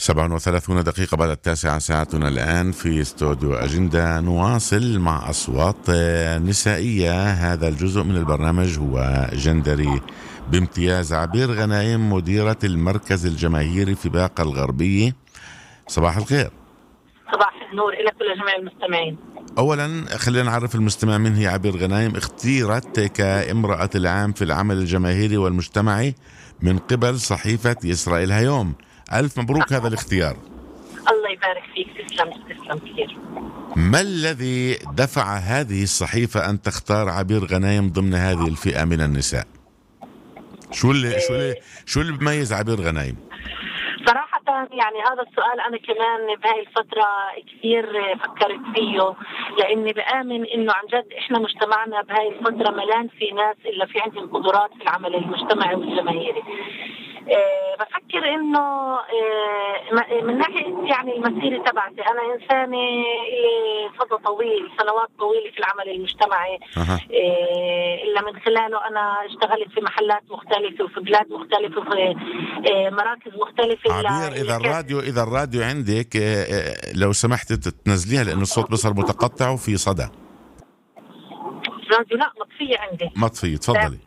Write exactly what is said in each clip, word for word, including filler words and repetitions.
سبع وثلاثون دقيقة بعد التاسعة ساعتنا الآن في استوديو أجندة. نواصل مع أصوات نسائية. هذا الجزء من البرنامج هو جندري بامتياز. عبير غنايم مديرة المركز الجماهيري في باقة الغربية، صباح الخير. صباح النور لك ولجميع المستمعين. أولا خلينا نعرف المستمع من هي عبير غنايم. اختيرت كامرأة العام في العمل الجماهيري والمجتمعي من قبل صحيفة إسرائيل هيوم. ألف مبروك هذا الاختيار. الله يبارك فيك. تسلم تسلم كثير. ما الذي دفع هذه الصحيفة أن تختار عبير غنايم ضمن هذه الفئة من النساء؟ شو اللي شو اللي شو اللي بيميز عبير غنايم؟ صراحة يعني هذا السؤال أنا كمان بهاي الفترة كثير فكرت فيه، لأني بآمن إنه عن جد إحنا مجتمعنا بهاي الفترة ملان في ناس إلا في عندهم قدرات في العمل المجتمعي والجماهيري. أه بفكر انه أه من ناحيه يعني المسيره تبعتي، انا انسانه لي فضل طويل، سنوات طويله في العمل المجتمعي. أه الا من خلاله انا اشتغلت في محلات مختلفه وفي بلاد مختلفه وفي أه مراكز مختلفه. عبير اذا الراديو اذا الراديو عندك أه لو سمحت تنزليها لانه الصوت بصير متقطع وفي صدى. الراديو لا مطفيه عندي. مطفيه. تفضلي.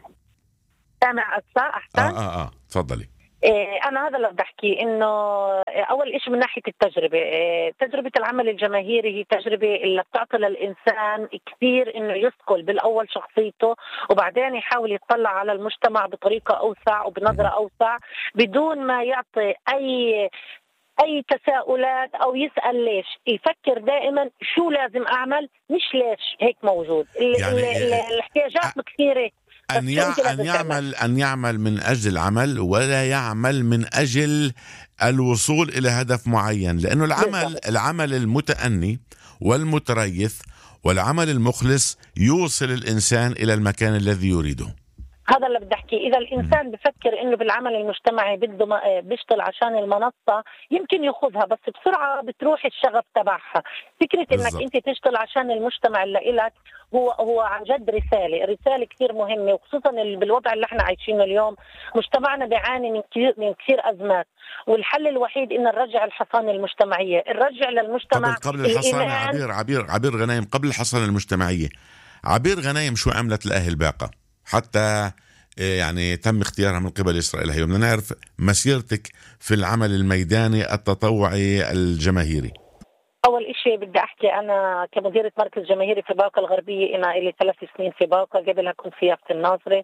سامع أكثر أحسن؟ آه آه آه تفضلي. إيه أنا هذا اللي بدي أحكي، إنه أول إشي من ناحية التجربة، إيه تجربة العمل الجماهيري هي تجربة اللي بتعطي للإنسان كثير إنه يثقل بالأول شخصيته، وبعدين يحاول يطلع على المجتمع بطريقة أوسع وبنظرة أوسع بدون ما يعطي أي أي تساؤلات أو يسأل ليش. يفكر دائما شو لازم أعمل مش ليش هيك موجود. يعني الاحتياجات كثيرة. أن أن يعمل أن يعمل من أجل العمل ولا يعمل من أجل الوصول إلى هدف معين، لأنه العمل العمل المتأني والمتريث والعمل المخلص يوصل الإنسان إلى المكان الذي يريده. هذا اللي بدي احكي. اذا الانسان بفكر انه بالعمل المجتمعي بده بيشتغل عشان المنصه يمكن ياخذها، بس بسرعه بتروح الشغف تبعها. فكره انك بالزبط. انت تشتغل عشان المجتمع اللي إلك هو هو عن جد رساله رساله كثير مهمه، وخصوصا بالوضع اللي احنا عايشينه اليوم. مجتمعنا بيعاني من كثير من كثير ازمات، والحل الوحيد ان نرجع الحصانه المجتمعيه، نرجع للمجتمع قبل قبل الحصانه. عبير عبير عبير غنايم قبل الحصانه المجتمعيه، عبير غنايم شو عملت لأهل باقة حتى يعني تم اختيارها من قبل إسرائيل هيوم؟ بدنا نعرف مسيرتك في العمل الميداني التطوعي الجماهيري. أول إشي بدي أحكي، أنا كمديرة مركز جماهيري في باقة الغربية أنا إلي ثلاث سنين في باقة، قبلها كنت في يافت الناصري.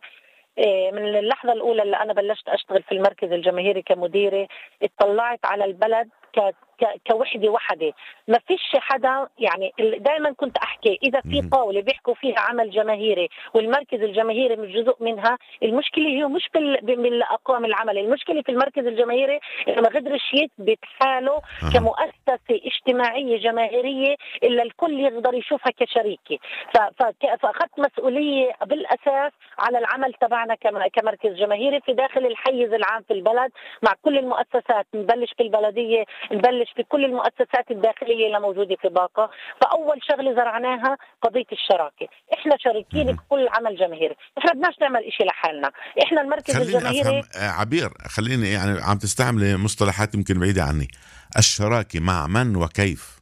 من اللحظة الأولى اللي أنا بلشت أشتغل في المركز الجماهيري كمديرة اطلعت على البلد ك كوحدة وحدة. ما فيش حدا، يعني دائما كنت أحكي إذا في قولة بيحكوا فيها عمل جماهيري والمركز الجماهيري مش جزء منها، المشكلة هي مش بالأقوام العمل، المشكلة في المركز الجماهيري ما قدرش يثبت حاله كمؤسسة اجتماعية جماهيرية إلا الكل يقدر يشوفها كشريكة. فأخذت مسؤولية بالأساس على العمل تبعنا كمركز جماهيري في داخل الحيز العام في البلد مع كل المؤسسات، نبلش في البلدية، نبلش في كل المؤسسات الداخلية اللي موجودة في باقة. فأول شغلة زرعناها قضية الشراكة. إحنا شريكين بكل عمل جماهيري، إحنا بدناش نعمل إشي لحالنا، إحنا المركز خليني الجماهيري. أفهم عبير، خليني يعني عم تستعمل مصطلحات يمكن بعيدة عني. الشراكة مع من وكيف؟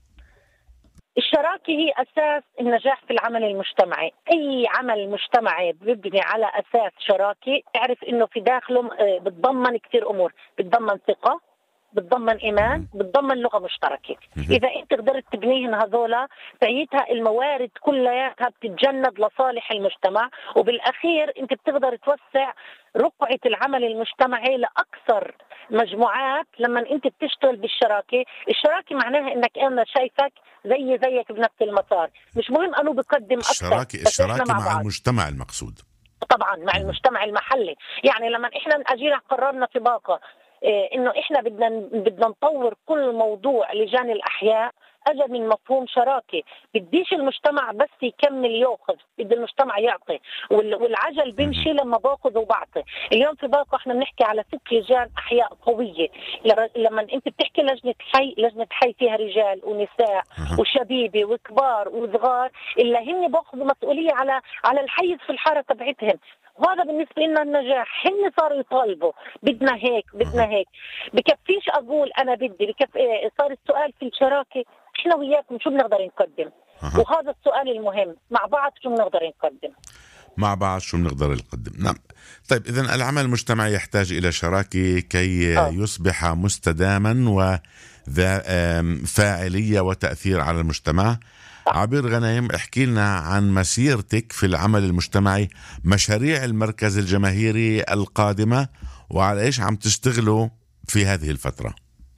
الشراكة هي أساس النجاح في العمل المجتمعي. أي عمل مجتمعي بيبني على أساس شراكة، اعرف إنه في داخله بتضمن كثير أمور، بتضمن ثقة، بتضمن إيمان، بتضمن لغة مشتركة. إذا أنت قدرت تبنيهن هذولا ساعتها الموارد كلها بتتجند لصالح المجتمع، وبالأخير أنت بتقدر توسع رقعة العمل المجتمعي لأكثر مجموعات. لما أنت بتشتغل بالشراكة، الشراكة معناها إنك أنا شايفك زي زيك بنفس المسار، مش مهم أنه بقدم أكثر. الشراكة الشراكة مع, مع المجتمع المقصود طبعا مع المجتمع المحلي. يعني لما إحنا أجينا قررنا في باقة إيه إنه إحنا بدنا بدنا نطور كل موضوع لجان الأحياء، أجا من مفهوم شراكة. بديش المجتمع بس يكمل يأخذ، بدي المجتمع يعطي، والعجل بيمشي لما باخذ وبعطي. اليوم في باقة إحنا بنحكي على ست لجان أحياء قوية. لما أنت بتحكي لجنة حي، لجنة حي فيها رجال ونساء وشبيبة وكبار وصغار، إلا هن باخذوا مسؤولية على على الحيز في الحارة تبعتهم. وهذا بالنسبة لنا النجاح. هن صاروا يطالبوا بدنا هيك بدنا هيك. بكفيش أقول أنا بدي بكف... صار السؤال في الشراكة، إحنا وياكم شو بنقدر نقدم؟ أه. وهذا السؤال المهم، مع بعض شو بنقدر نقدم؟ مع بعض شو بنقدر نقدم. نعم. طيب إذن العمل المجتمعي يحتاج إلى شراكة كي أوه. يصبح مستداما وذا فاعلية وتأثير على المجتمع. عبير غنايم، احكي لنا عن مسيرتك في العمل المجتمعي، مشاريع المركز الجماهيري القادمة، وعلى إيش عم تشتغلوا في هذه الفترة.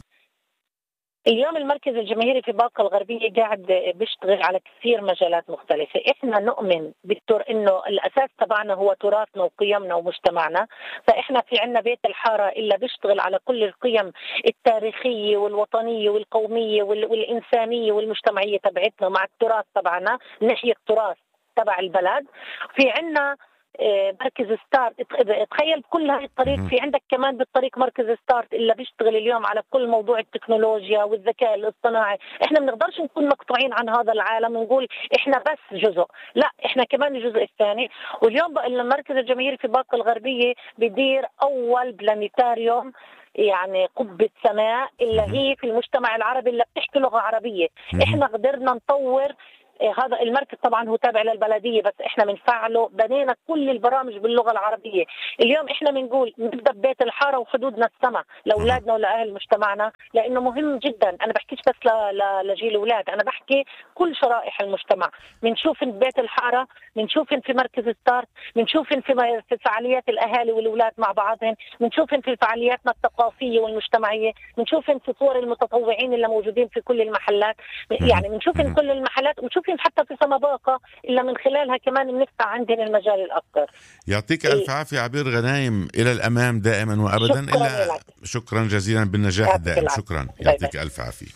اليوم المركز الجماهيري في باقة الغربية قاعد بيشتغل على كثير مجالات مختلفة. إحنا نؤمن بالتر إنه الأساس تبعنا هو تراثنا وقيمنا ومجتمعنا، فإحنا في عنا بيت الحارة إلا بيشتغل على كل القيم التاريخية والوطنية والقومية والإنسانية والمجتمعية تبعتنا مع التراث تبعنا، نحيي التراث تبع البلد. في عنا مركز ستارت، تخيل بكل هاي الطريق في عندك كمان بالطريق مركز ستارت اللي بيشتغل اليوم على كل موضوع التكنولوجيا والذكاء الاصطناعي. احنا ما بنقدرش نكون مقطوعين عن هذا العالم ونقول احنا بس جزء، لا احنا كمان الجزء الثاني. واليوم المركز الجماهيري في باقة الغربية بيدير اول بلانيتاريوم، يعني قبة سماء اللي هي في المجتمع العربي اللي بتحكي لغة عربية. احنا قدرنا نطور هذا المركز، طبعا هو تابع للبلدية بس احنا بنفعله، بنينا كل البرامج باللغة العربية. اليوم احنا بنقول نبدأ ببيت الحارة وحدودنا السماء لأولادنا ولأهل مجتمعنا، لأنه مهم جدا. أنا بحكيش بس لجيل الأولاد، أنا بحكي كل شرائح المجتمع. بنشوف في بيت الحارة، بنشوف في مركز ستارت، بنشوف في فعاليات الأهالي والأولاد مع بعضهم، بنشوف في فعالياتنا الثقافية والمجتمعية، بنشوف في صور المتطوعين اللي موجودين في كل المحلات، يعني بنشوف في كل المحلات، ونشوف حتى في سما باقة إلا من خلالها كمان بنفتح عندنا المجال الأكثر. يعطيك ألف عافية عبير غنايم، إلى الأمام دائما وأبدا. شكرا إلا لك. شكرا جزيلا بالنجاح الدائم. شكرا، يعطيك ألف عافية.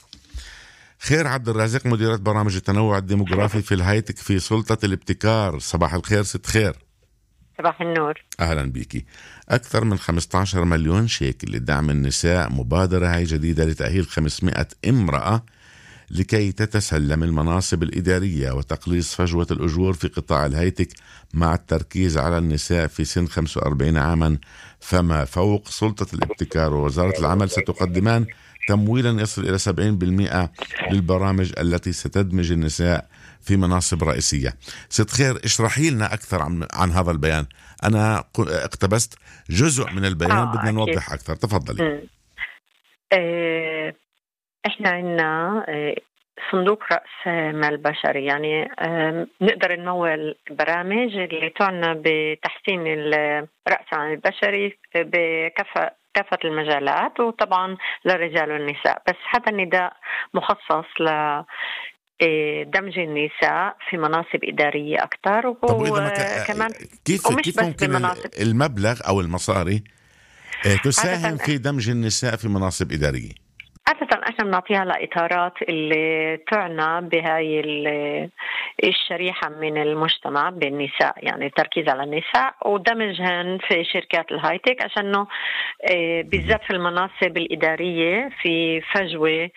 خير عبد الرازق، مديرة برامج التنوع الديموغرافي في الهايتك في سلطة الابتكار. صباح الخير ست خير. صباح النور. أهلا بيكي. أكثر من خمسة عشر مليون شيكل لدعم النساء، مبادرة هاي جديدة لتأهيل خمسمائة امرأة لكي تتسلم المناصب الإدارية وتقليص فجوة الأجور في قطاع الهايتك، مع التركيز على النساء في سن خمسة وأربعين عاما فما فوق. سلطة الابتكار ووزارة العمل ستقدمان تمويلا يصل إلى سبعين بالمئة للبرامج التي ستدمج النساء في مناصب رئيسية. ست خير، اشرحي لنا أكثر عن, عن هذا البيان. أنا اقتبست جزء من البيان، آه بدنا نوضح أكثر. تفضلي. اه احنا عندنا صندوق رأس مال بشري، يعني نقدر نمول برامج اللي تعنى بتحسين رأس المال البشري بكافة كافة المجالات، وطبعا للرجال والنساء، بس هذا النداء مخصص ل دمج النساء في مناصب إدارية أكثر. وكمان كيف كيف ممكن بمناصب المبلغ أو المصاري تساهم في دمج النساء في مناصب إدارية؟ عادة احنا بنعطيها لإطارات اللي تعنى بهاي الشريحة من المجتمع بالنساء، يعني التركيز على النساء ودمجهن في شركات الهايتك، عشانه بالذات في المناصب الإدارية في فجوة،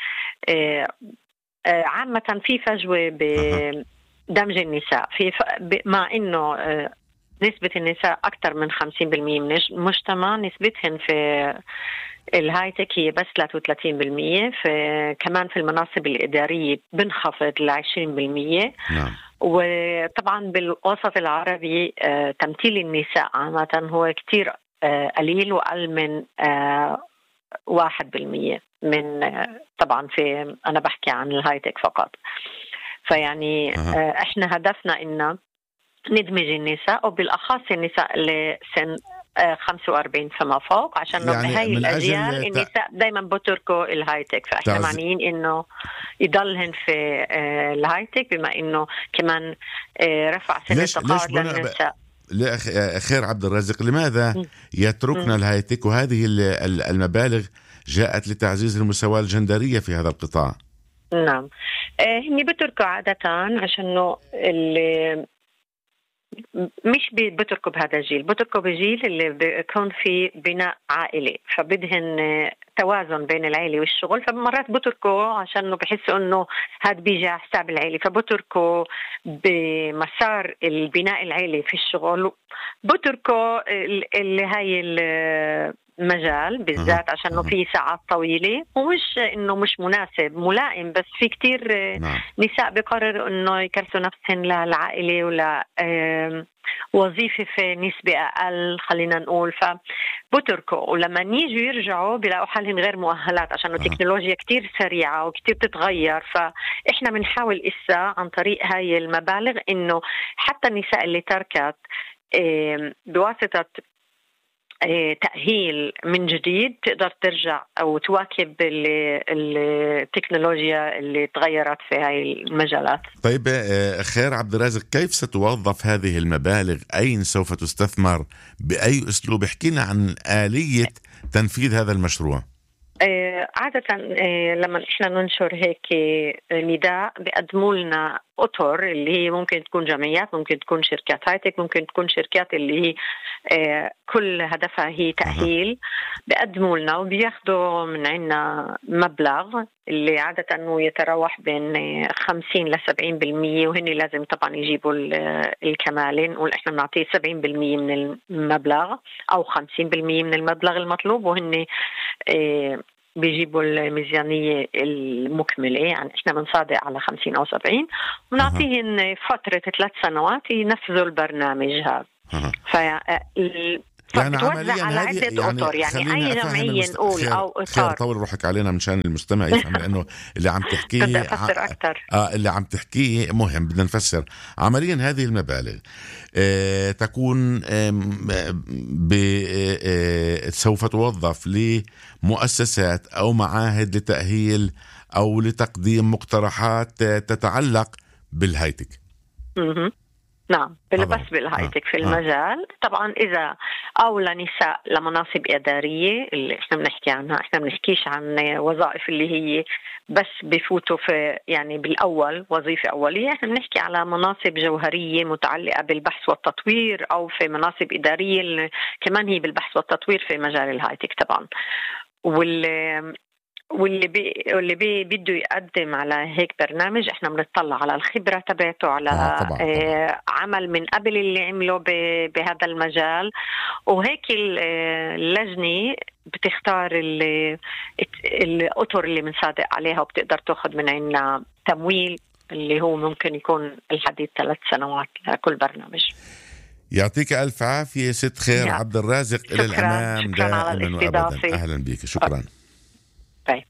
عامة في فجوة بدمج النساء، في مع إنه نسبة النساء أكثر من خمسين بالمئة من المجتمع، نسبتهن في الهايتك هي بس ثلاثة وثلاثين بالمئة، في كمان في المناصب الإدارية بنخفض ل عشرين بالمئة. نعم. وطبعا بالوسط العربي تمثيل النساء عامة هو كتير قليل، وأقل من واحد بالمئة من طبعا في أنا بحكي عن الهايتك فقط. فيعني أه. احنا هدفنا إنه ندمج النساء، وبالأخص النساء اللي سن خمسة وأربعين فما فوق، عشان يعني بهاي الأجيال النساء دايما بتركوا الهايتك، فإحنا تعز... معنيين إنه يضلهن في الهايتك، بما إنه كمان رفع سن التقاعد للنساء. لا خير عبد الرازق، لماذا يتركنا الهايتك وهذه المبالغ جاءت لتعزيز المساواة الجندرية في هذا القطاع؟ نعم، هني بتركوا عادة عشان اللي مش بتركوا بهذا الجيل، بتركوا بجيل اللي بيكون في بناء عائلي، فبدهن توازن بين العائلة والشغل، فمرات بتركوا عشان بحسوا انه هذا بيجي على حساب العائلة، فبتركوا بمسار البناء العائلي في الشغل، بتركوا اللي هاي المجال بالذات عشان انه في ساعات طويلة، ومش انه مش مناسب ملائم، بس في كتير نعم. نساء بقرروا انه يكرسوا نفسهم للعائلة ولا وظيفة في نسبة أقل خلينا نقول، فبتركوا، ولما يجوا يرجعوا بيلاقوا حالهم غير مؤهلات عشان التكنولوجيا كتير سريعة وكتير تتغير. فإحنا بنحاول إسا عن طريق هاي المبالغ إنه حتى النساء اللي تركت بواسطة تأهيل من جديد تقدر ترجع أو تواكب التكنولوجيا اللي تغيرت في هاي المجالات. طيب خير عبد الرازق، كيف ستوظف هذه المبالغ؟ أين سوف تستثمر؟ بأي أسلوب؟ احكينا عن آلية تنفيذ هذا المشروع. عادة لما إحنا ننشر هيك نداء بيقدموا لنا أطر اللي هي ممكن تكون جمعيات، ممكن تكون شركات هايتك، ممكن تكون شركات اللي هي كل هدفها هي تأهيل، بيقدموا لنا وبياخدوا من عنا مبلغ اللي عادة أنه يتراوح بين خمسين لسبعين بالمية، وهن لازم طبعا يجيبوا الكمالين، نقول إحنا بنعطيه سبعين بالمية من المبلغ أو خمسين بالمية من المبلغ المطلوب، وهن بيجيبوا الميزانية المكملة، يعني إحنا بنصادق على خمسين أو سبعين، ونعطيهن فترة ثلاث سنوات ينفذوا البرنامج هذا. فال يعني عمليا على عدة يعني, أطر، يعني أي جمعية المست... نقول خير أو إطار. طول روحك علينا مشان المستمع يفهم، لأنه اللي عم تحكيه بدي أفسر أكتر. آه اللي عم تحكيه مهم، بدنا نفسر. عمليا هذه المبالغ آه تكون آه ب... آه سوف توظف لمؤسسات أو معاهد لتأهيل أو لتقديم مقترحات تتعلق بالهايتك. نعم، بس بالهايتك في المجال طبعا. إذا أو لنساء لمناصب إدارية اللي إحنا بنحكي عنها، إحنا بنحكيش عن وظائف اللي هي بس بفوتوا في يعني بالأول وظيفة أولية، إحنا بنحكي على مناصب جوهرية متعلقة بالبحث والتطوير، أو في مناصب إدارية اللي كمان هي بالبحث والتطوير في مجال الهايتك طبعا. وال واللي بي واللي بي بده يقدم على هيك برنامج، احنا بنطلع على الخبرة تبعته، على آه طبعاً آه طبعاً. عمل من قبل اللي عمله بهذا المجال، وهيك اللجنة بتختار الأطر اللي بنصادق عليها، وبتقدر تأخذ من عنا تمويل اللي هو ممكن يكون الحديث ثلاث سنوات لكل برنامج. يعطيك ألف عافية ست خير يا. عبد الرازق، إلى الأمام دائما وأبدا. أهلا بك، شكرا. طيب.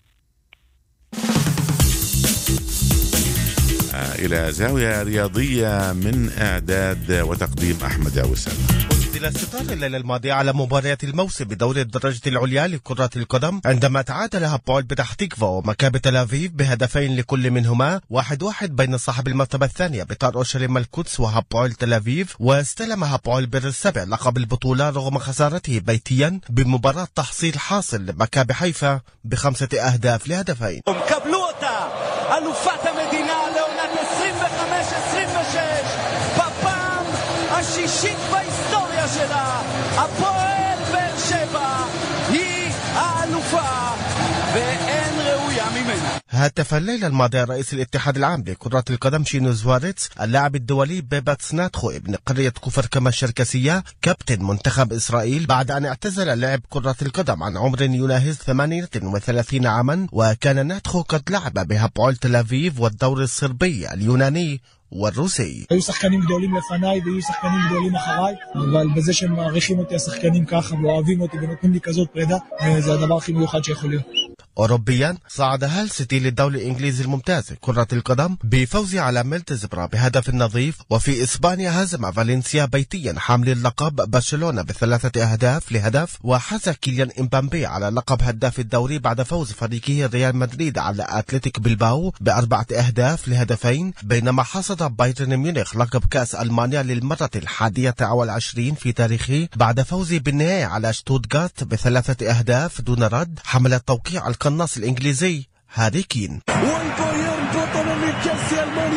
إلى زاوية رياضية من إعداد وتقديم أحمد عوسان. إلى ستار الليلة الماضية على مباريات الموسم بدوري الدرجة العليا لكرة القدم، عندما تعادل هابول بتحتيكفا ومكابي تل أبيب بهدفين لكل منهما، واحد واحد بين صاحب المرتبة الثانية بطار أورشليم القدس وهابول تل أبيب، واستلم هابول بر السبع لقب البطولة رغم خسارته بيتيا بمباراة تحصيل حاصل لمكابي حيفا بخمسة أهداف لهدفين. كابلوتا ألوفات مدينة לעונת עשרים וחמש עשרים ושש בפעם השישית בהיסטוריה שלה, הפועל באר שבע היא האלופה ואין ראויה ממנה. هاتف الليلة الماضية رئيس الاتحاد العام لكرة القدم شينو زواريتس اللاعب الدولي بيباتس ناتخو ابن قرية كفر كما الشركسية كابتن منتخب إسرائيل بعد أن اعتزل لعب كرة القدم عن عمر يناهز ثمانية وثلاثين عاما، وكان ناتخو قد لعب بهابول تل أبيب والدوري الصربي اليوناني والروسي. היו שחקנים גדולים לפניי והיו שחקנים גדולים אחריי, אבל בזה שהם מעריכים אותי השחקנים ככה ואוהבים אותי ונותנים לי כזאת פרידה, זה הדבר הכי מיוחד שיכול להיות. أوروبيا صعد هال سيتي للدوري الإنجليزي الممتاز كرة القدم بفوزه على ميلتزبرا بهدف نظيف، وفي إسبانيا هزم فالنسيا بيتيا حامل اللقب برشلونة بثلاثة أهداف لهدف، وحاز كيليان إمبامبي على لقب هداف الدوري بعد فوز فريقه ريال مدريد على أتلتيك بلباو بأربعة أهداف لهدفين، بينما حصد بايرن ميونخ لقب كأس ألمانيا للمرة الحادية والعشرين في تاريخه بعد فوزه بالنهائي على شتوتغارت بثلاثة أهداف دون رد، حمل توقيع القناص الإنجليزي هاري كين.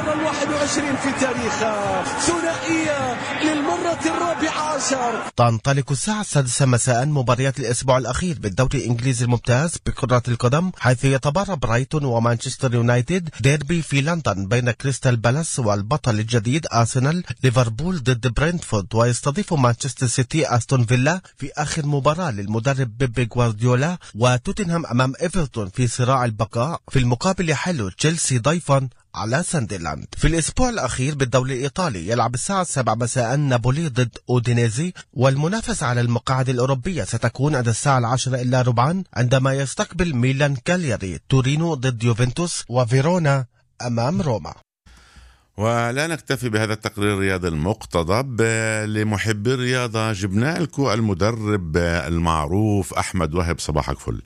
المرة الواحد وعشرين في تاريخها، ثنائية للمرة الرابعة عشر. تنطلق الساعة السادسة مساء مباريات الأسبوع الأخير بالدوري الإنجليزي الممتاز بكرة القدم، حيث يتبارى برايتون ومانشستر يونايتد، ديربي في لندن بين كريستال بالاس والبطل الجديد أرسنال، ليفربول ضد برينتفورد، ويستضيف مانشستر سيتي أستون فيلا في آخر مباراة للمدرب بيب غوارديولا، وتوتنهام أمام إيفرتون في صراع البقاء. في المقابل يحل تشيلسي ضيفا على ساندرلاند. في الأسبوع الأخير بالدوري الإيطالي يلعب الساعة السابعة مساء نابولي ضد أودينيزي، والمنافسة على المقاعد الأوروبية ستكون عند الساعة العاشرة إلا ربعا عندما يستقبل ميلان كالياري، تورينو ضد يوفنتوس، وفيرونا أمام روما. ولا نكتفي بهذا التقرير الرياضي المقتضب. لمحبي الرياضة جبنا لكم المدرب المعروف أحمد وهب. صباحك فل.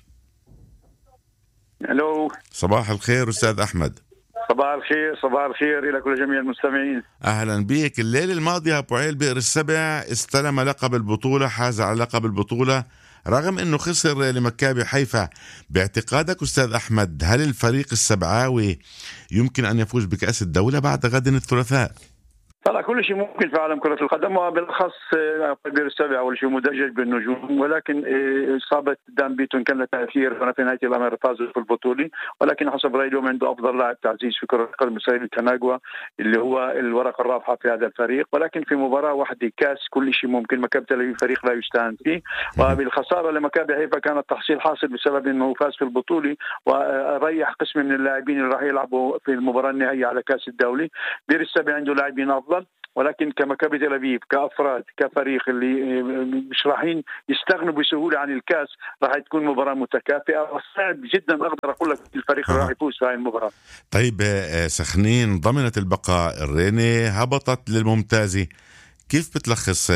الو، صباح الخير أستاذ أحمد. صباح الخير، صباح الخير إلى كل جميع المستمعين. أهلا بك. الليلة الماضية أبو عيل بئر السبع استلم لقب البطولة، حاز على لقب البطولة رغم أنه خسر لمكابي حيفا. باعتقادك أستاذ أحمد، هل الفريق السبعاوي يمكن أن يفوز بكأس الدولة بعد غد الثلاثاء؟ طبعا كل شيء ممكن في عالم كرة القدم، وبالأخص بئر السبع أول شيء مدجج بالنجوم، ولكن إصابة دان بيتون كان لها تأثير في نهاية الأمر، فازوا في البطولة. ولكن حسب رأيي اليوم عنده أفضل لاعب تعزيز في كرة القدم سيد كاناغوا اللي هو الورقة الرابحة في هذا الفريق. ولكن في مباراة واحدة كاس كل شيء ممكن. مكابي تل أبيب فريق لا يستهان فيه، وبالخسارة لمكابي حيفا كان التحصيل حاصل بسبب أنه فاز في البطولة وريح قسم من اللاعبين اللي راح يلعبوا في المباراة النهائية على كاس الدولة. بئر السبع عنده لاعبين أفضل، ولكن كمكابي تل أبيب كأفراد كفريق اللي مش راحين يستغنوا بسهولة عن الكاس، راح تكون مباراة متكافئة، وصعب جدا أقدر أقول لك الفريق اللي راح يفوز في هذه المباراة. طيب سخنين ضمنت البقاء، الريني هبطت للممتازة، كيف بتلخص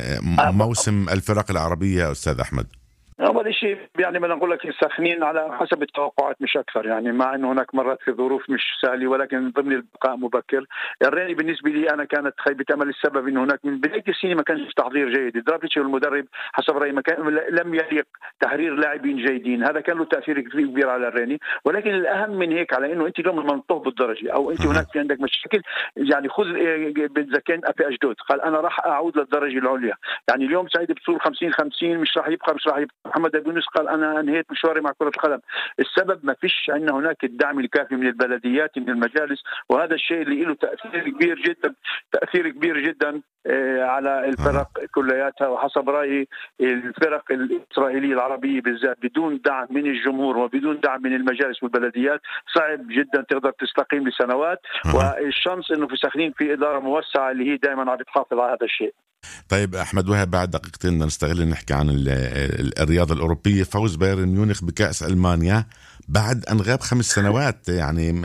موسم الفرق العربية أستاذ أحمد؟ أول شيء يعني بدنا نقول لك ساخنين على حسب التوقعات مش أكثر، يعني مع إنه هناك مرات في ظروف مش سهلة، ولكن ضمن البقاء مبكر. الريني بالنسبة لي أنا كانت خيبة أمل، السبب إنه هناك من بداية السنة ما كانش تحضير جيد. درافيتش والمدرب حسب رأيي ما كان لم يليق تحرير لاعبين جيدين، هذا كان له تأثير كبير على الريني. ولكن الأهم من هيك على إنه أنت اليوم لما تهبط بالدرجة أو أنت هناك في عندك مشاكل، يعني خذ بتذكرني أبي أجدود قال أنا راح أعود للدرجة العليا. يعني اليوم سعيد بتصير خمسين خمسين، مش راح يبقى مش راح يبقى. محمد أبو يونس قال أنا أنهيت مشواري مع كرة القدم. السبب ما فيش عندنا هناك الدعم الكافي من البلديات من المجالس، وهذا الشيء اللي له تأثير كبير جدا تأثير كبير جدا على الفرق كلياتها. وحسب رأيي الفرق الإسرائيلية العربية بالذات بدون دعم من الجمهور وبدون دعم من المجالس والبلديات صعب جدا تقدر تستقيم لسنوات. والشمس إنه في سخنين في إدارة موسعة اللي هي دائما عم بتحافظ على هذا الشيء. طيب أحمد وهب، بعد دقيقتين بدنا نستغل نحكي عن الرياضة الأوروبية. فوز بايرن ميونخ بكأس ألمانيا بعد أن غاب خمس سنوات، يعني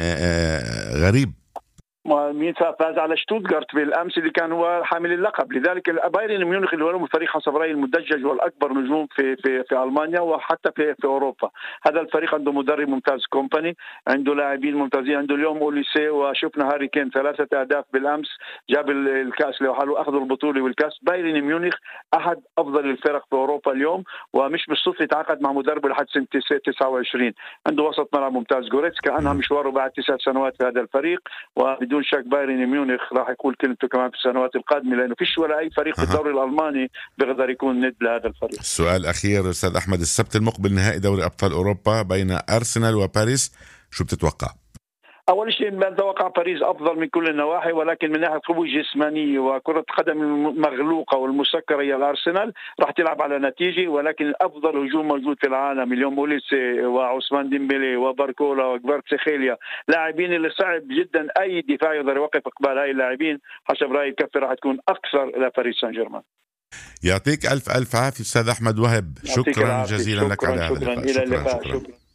غريب. مين فاز على شتوتغارت بالامس اللي كان هو حامل اللقب. لذلك بايرن ميونخ اللي هو الفريق حسب رايي المدجج والاكبر نجوم في في في المانيا وحتى في في اوروبا. هذا الفريق عنده مدرب ممتاز كومباني، عنده لاعبين ممتازين، عنده اليوم اوليسي وشفنا هاري كين ثلاثه اهداف بالامس، جاب الكاس لحاله، اخذوا البطوله والكاس. بايرن ميونخ احد افضل الفرق في اوروبا اليوم، ومش بالصدفه تعاقد مع مدرب لحد سنه تسعة وعشرين. عنده وسط ملعب ممتاز جوريتسكا انهى مشواره بعد تسع سنوات في هذا الفريق، وبدون بدون شك بايرن ميونخ راح يكون كلمته كمان في السنوات القادمة، لأنه فيش ولا أي فريق في الدوري الألماني بيقدر يكون ند لهذا الفريق. السؤال الأخير أستاذ أحمد، السبت المقبل نهائي دوري أبطال أوروبا بين أرسنال وباريس، شو بتتوقع؟ أول شيء بنتوقع باريس أفضل من كل النواحي، ولكن من ناحية قوة جسمانية وكرة قدم المغلوقة والمسكرة هي الأرسنال راح تلعب على نتيجة، ولكن أفضل هجوم موجود في العالم اليوم أوليسي وعثمان ديمبلي وباركولا وكفاراتسخيليا، لاعبين اللي صعب جدا أي دفاع يقدر يوقف إقبال هاي اللاعبين. حسب رأيي الكفة راح تكون أكثر إلى باريس سان جيرمان. يعطيك ألف ألف عافية أستاذ أحمد وهب، شكرا جزيلا شكرا لك على هذا اللقاء. شكرا, شكرا, شكرا.